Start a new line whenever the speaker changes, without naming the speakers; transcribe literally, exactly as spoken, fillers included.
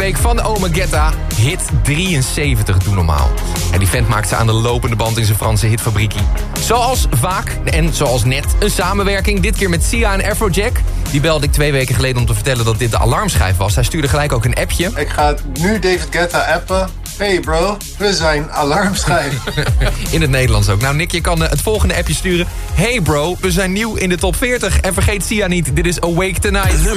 week van Ome Getta. Hit drieënzeventig, doe normaal. En die vent maakt ze aan de lopende band in zijn Franse hitfabriekie. Zoals vaak, en zoals net, een samenwerking. Dit keer met Sia en Afrojack. Die belde ik twee weken geleden om te vertellen dat dit de alarmschijf was. Hij stuurde gelijk ook een appje.
Ik ga nu David Guetta appen. Hey bro, we zijn alarmschijf.
In het Nederlands ook. Nou Nick, je kan uh, het volgende appje sturen. Hey bro, we zijn nieuw in de top veertig. En vergeet Sia niet, dit is Awake Tonight.